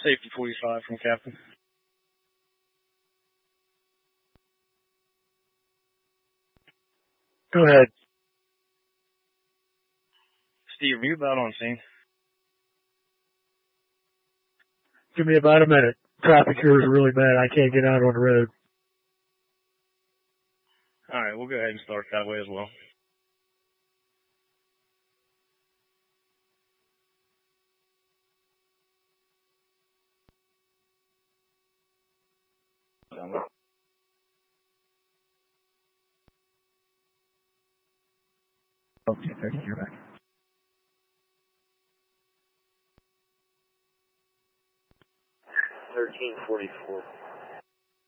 Safety 45 from Captain. Go ahead. Steve, are you about on scene? Give me about a minute. Traffic here is really bad. I can't get out on the road. All right, we'll go ahead and start that way as well. Okay, 30, you're back. 1344.